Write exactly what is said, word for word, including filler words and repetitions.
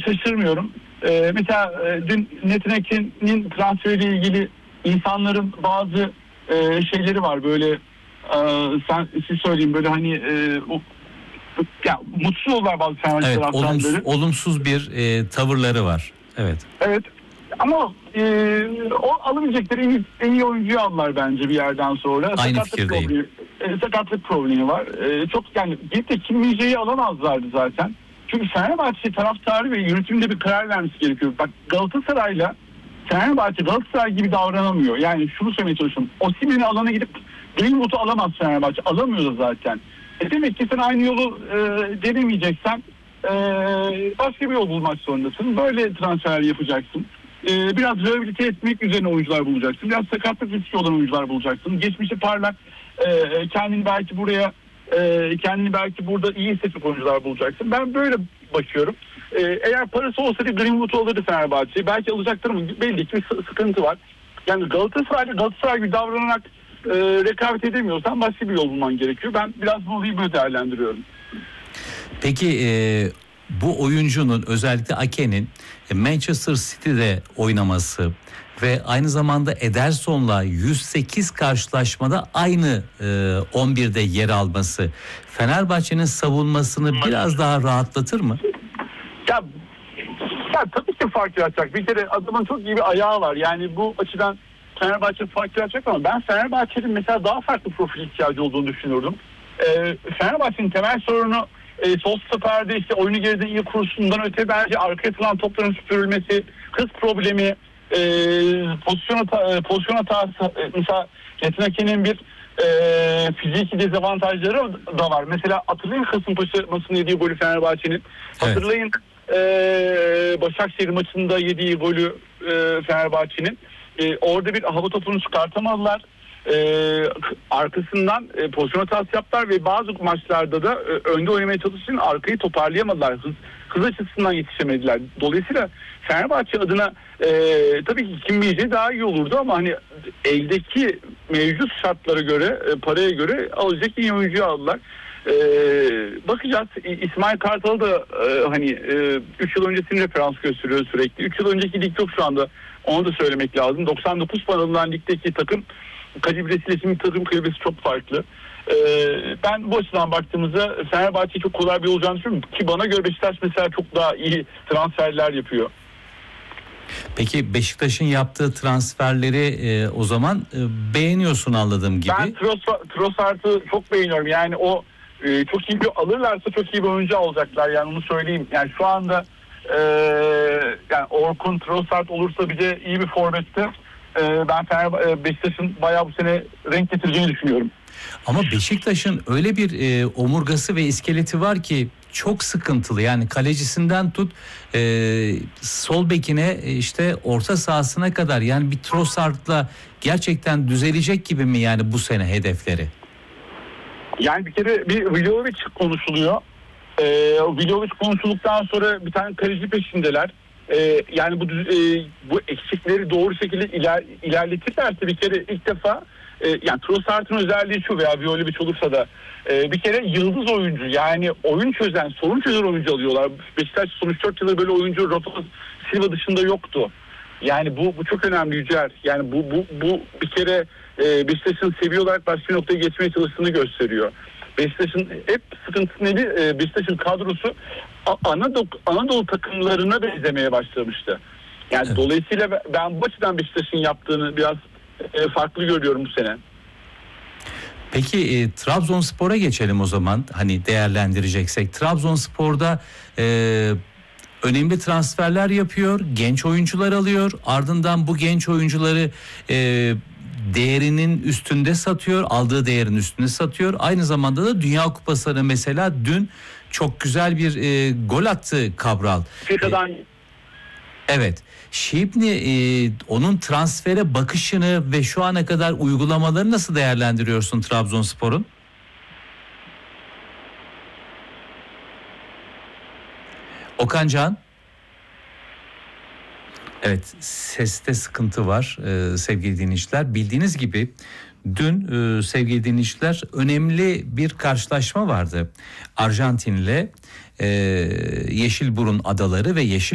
şaşırmıyorum. Ee, mesela e, dün Netanyahu'nun transferiyle ilgili insanların bazı e, şeyleri var böyle e, sen siz söyleyeyim böyle hani e, o, ya, mutsuz oldular bazı Fenerbahçe Evet, taraftarları. olumsuz, olumsuz bir e, tavırları var. Evet. Evet. Ama e, o alabilecekleri en iyi, en iyi oyuncuyu aldılar bence bir yerden sonra. Aynı sakatlık fikirdeyim. problemi, e, sakatlık problemi var. E, çok yani gidip de Kim Min-jae'yi alamazlardı zaten. Çünkü Fenerbahçe taraftarı ve yönetimde bir karar vermesi gerekiyor. Bak Galatasaray'la Fenerbahçe Galatasaray gibi davranamıyor. Yani şunu söylemeye çalışıyorum. Osimhen'i alana gidip Greenwood'u alamaz Fenerbahçe. Alamıyor da zaten. E demek ki sen aynı yolu e, denemeyeceksen e, başka bir yol bulmak zorundasın. Böyle transfer yapacaksın. E, biraz rehabilite etmek üzerine oyuncular bulacaksın. Biraz sakatlık riski olan oyuncular bulacaksın. Geçmişi parlak e, kendini belki buraya e, kendini belki burada iyi hissedecek oyuncular bulacaksın. Ben böyle bakıyorum. E, eğer parası olsaydı Greenwood'u alırdı Fenerbahçe. Belki alacaktır ama belli ki bir sıkıntı var. Yani Galatasaray'da Galatasaray gibi davranarak e, rekabet edemiyorsan başka bir yol bulman gerekiyor. Ben biraz bu olayı böyle değerlendiriyorum. Peki e, bu oyuncunun özellikle Ake'nin Manchester City'de oynaması ve aynı zamanda Ederson'la yüz sekiz karşılaşmada aynı e, on birde yer alması Fenerbahçe'nin savunmasını biraz daha rahatlatır mı? Ya, ya tabii ki fark yaratacak. Bir kere adamın çok iyi bir ayağı var. Yani bu açıdan Fenerbahçe fark yaratacak ama ben Fenerbahçe'nin mesela daha farklı profil ihtiyacı olduğunu düşünüyordum. Ee, Fenerbahçe'nin temel sorunu e, sol stoperde işte oyunu geride iyi kursundan öte bence arkaya atılan topların süpürülmesi, hız problemi, e, pozisyon, hata, pozisyon hatası. E, mesela Netanyahu'nun bir e, fiziki dezavantajları da var. Mesela hatırlayın Kasımpaşa maçında yediği golü Fenerbahçe'nin. Evet. Hatırlayın e, Başakşehir maçında yediği golü e, Fenerbahçe'nin. E, orada bir hava topunu çıkartamadılar. Ee, arkasından e, pozisyon hatası yaptılar ve bazı maçlarda da e, önde oynamaya çalışırken arkayı toparlayamadılar. Hız, hız açısından yetişemediler. Dolayısıyla Fenerbahçe adına e, tabii ki Kim Min-jae daha iyi olurdu ama hani eldeki mevcut şartlara göre, e, paraya göre alacak iyi oyuncuyu aldılar. E, bakacağız. İsmail Kartal da e, hani üç yıl öncesini referans gösteriyor sürekli. üç yıl önceki lig yok şu anda. Onu da söylemek lazım. doksan dokuz puan alınan ligdeki takım kalibresiyle şimdi takım kalibresi çok farklı. Ee, ben bu açıdan baktığımızda Fenerbahçe çok kolay bir olacağını düşünüyorum. Ki bana göre Beşiktaş mesela çok daha iyi transferler yapıyor. Peki Beşiktaş'ın yaptığı transferleri e, o zaman e, beğeniyorsun anladığım gibi. Ben Trossard'ı çok beğeniyorum. Yani o e, çok iyi bir alırlarsa çok iyi bir oyuncu alacaklar. Yani onu söyleyeyim. Yani şu anda e, yani Orkun Trossard olursa bir de iyi bir forvette. Ben Fenerbahçe Beşiktaş'ın bayağı bu sene renk getireceğini düşünüyorum. Ama Beşiktaş'ın öyle bir e, omurgası ve iskeleti var ki çok sıkıntılı. Yani kalecisinden tut e, sol bekine e, işte orta sahasına kadar. Yani bir Trossard'la gerçekten düzelecek gibi mi yani bu sene hedefleri? Yani bir kere bir Vlahovic konuşuluyor. Ee, Vlahovic konuşulduktan sonra bir tane kaleci peşindeler. Ee, yani bu e, bu eksikleri doğru şekilde iler, ilerletirlerse bir kere ilk defa e, yani Trossard'ın özelliği şu veya Vlahovic olursa da e, bir kere yıldız oyuncu yani oyun çözen, sorun çözen oyuncu alıyorlar. Beşiktaş son üç dört yıldır böyle oyuncu Rafa Silva dışında yoktu. Yani bu bu çok önemli Yücel. Yani bu bu bu bir kere e, Beşiktaş'ın seviye olarak başka bir noktaya geçmeye çalıştığını gösteriyor. Beşiktaş'ın hep sıkıntısı neydi? E, Beşiktaş'ın kadrosu Anadolu, Anadolu takımlarına benzemeye başlamıştı. Yani evet. Dolayısıyla ben bu açıdan Beşiktaş'ın yaptığını biraz e, farklı görüyorum bu sene. Peki e, Trabzonspor'a geçelim o zaman. Hani değerlendireceksek. Trabzonspor'da e, önemli transferler yapıyor. Genç oyuncular alıyor. Ardından bu genç oyuncuları e, değerinin üstünde satıyor. Aldığı değerin üstünde satıyor. Aynı zamanda da Dünya Kupası'na mesela dün çok güzel bir e, gol attı Cabral. FIFA'dan. E, evet. Şimdi e, onun transfere bakışını ve şu ana kadar uygulamaları nasıl değerlendiriyorsun Trabzonspor'un? Okan Can. Evet, seste sıkıntı var e, sevgili dinleyiciler. Bildiğiniz gibi dün e, sevgili dinleyiciler önemli bir karşılaşma vardı. Arjantin'le e, Yeşilburun Adaları ve Yeşil